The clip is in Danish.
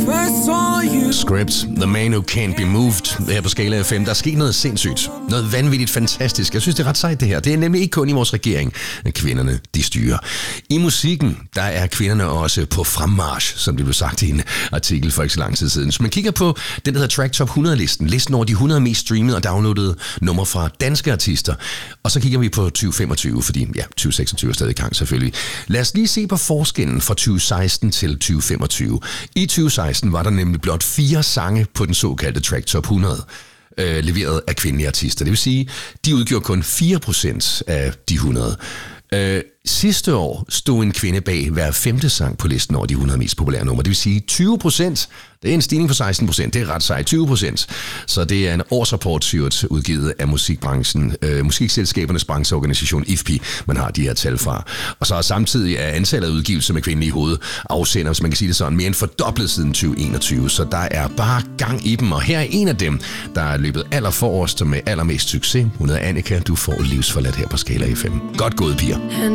Script, The Man Who Can't Be Moved. Her på Skala FM, der er sket noget sindssygt. Noget vanvittigt fantastisk. Jeg synes, det er ret sejt det her. Det er nemlig ikke kun i vores regering, at kvinderne de styrer. I musikken, der er kvinderne også på fremmarch, som det blev sagt i en artikel for ikke så lang tid siden. Så man kigger på den, der hedder Track Top 100-listen. Listen over de 100 mest streamede og downloadede numre fra danske artister. Og så kigger vi på 2025, fordi 2026 er stadig i gang selvfølgelig. Lad os lige se på forskellen fra 2016 til 2025. I 2016 var der nemlig blot 4 sange på den såkaldte Track Top 100, leveret af kvindelige artister. Det vil sige, de udgjorde kun 4% af de 100. Sidste år stod en kvinde bag hver 5. sang på listen over de 100 mest populære numre. Det vil sige 20%. Det er en stigning på 16%. Det er ret sejt. 20%. Så det er en årsrapport udgivet af musikbranchen, musikselskabernes brancheorganisation IFPI, man har de her tal fra. Og så er samtidig antallet af udgivelser med kvindelige hovedafsender, hvis man kan sige det sådan, mere end fordoblet siden 2021. Så der er bare gang i dem. Og her er en af dem, der er løbet allerforrest med allermest succes. Hun hedder Annika. Du får livsforladt her på Skala FM. Godt gået, piger.